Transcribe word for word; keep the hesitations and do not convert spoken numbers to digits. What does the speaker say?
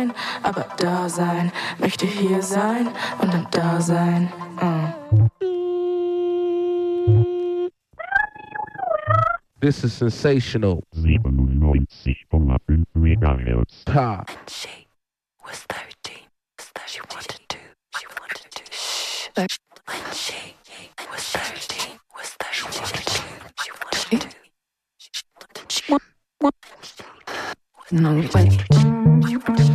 aber da sein, möchte hier sein und dann da sein. Uh. This is sensational. siebenundneunzig Komma fünf Megahertz. Ha. She was thirteen. She wanted to. She wanted to. Shh. When she was thirteen. Was thirteen. She wanted to. She wanted to. She wanted to. No, when.